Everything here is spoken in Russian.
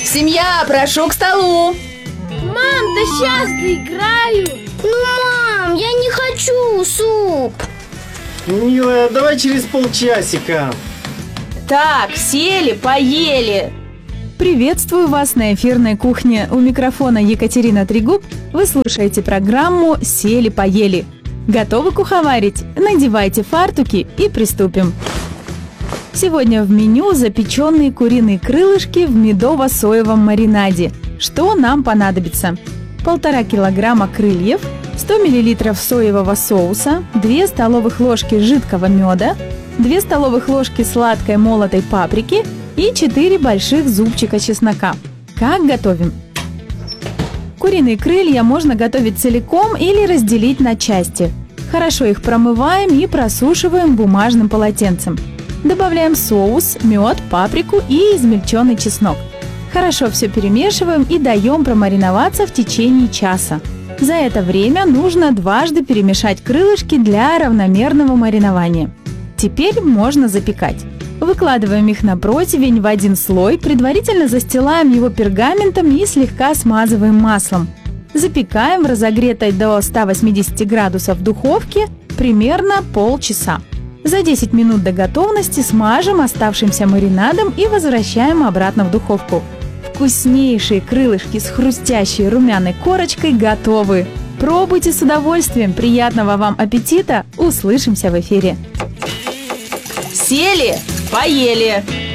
Семья, прошу к столу. Мам, да сейчас доиграю. Мам, я не хочу суп. Милая, давай через полчасика. Так, сели, поели. Приветствую вас на эфирной кухне. У микрофона Екатерина Трегуб. Вы слушаете программу «Сели-поели». Готовы куховарить? Надевайте фартуки и приступим. Сегодня в меню запеченные куриные крылышки в медово-соевом маринаде. Что нам понадобится? 1,5 килограмма крыльев, 100 мл соевого соуса, 2 столовых ложки жидкого меда, 2 столовых ложки сладкой молотой паприки и 4 больших зубчика чеснока. Как готовим? Куриные крылья можно готовить целиком или разделить на части. Хорошо их промываем и просушиваем бумажным полотенцем. Добавляем соус, мед, паприку и измельченный чеснок. Хорошо все перемешиваем и даем промариноваться в течение часа. За это время нужно дважды перемешать крылышки для равномерного маринования. Теперь можно запекать. Выкладываем их на противень в один слой, предварительно застилаем его пергаментом и слегка смазываем маслом. Запекаем в разогретой до 180 градусов духовке примерно полчаса. За 10 минут до готовности смажем оставшимся маринадом и возвращаем обратно в духовку. Вкуснейшие крылышки с хрустящей румяной корочкой готовы. Пробуйте с удовольствием. Приятного вам аппетита. Услышимся в эфире. Сели, поели.